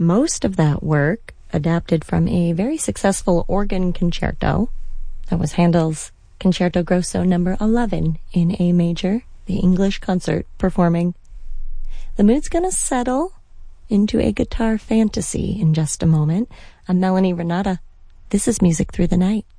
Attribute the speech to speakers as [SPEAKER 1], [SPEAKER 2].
[SPEAKER 1] most of that work adapted from a very successful organ concerto. That was Handel's Concerto Grosso number 11 in A major, the English concert performing. The mood's gonna settle into a guitar fantasy in just a moment. I'm Melanie Renata. This is Music Through the Night.